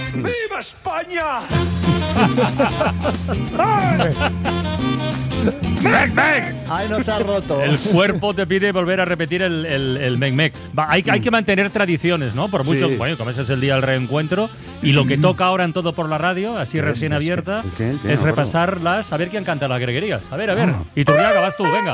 ¡Viva España! ¡Mec, mec! Ay, nos ha roto. El cuerpo te pide volver a repetir el mec-mec. Hay que mantener tradiciones, ¿no? Por mucho, Sí. bueno, como ese es el día del reencuentro. Y lo que toca ahora en Todo por la Radio, así recién abierta, ¿Qué? es repasarlas, a ver quién canta las greguerías. A ver. Iturriaga, vas tú, venga.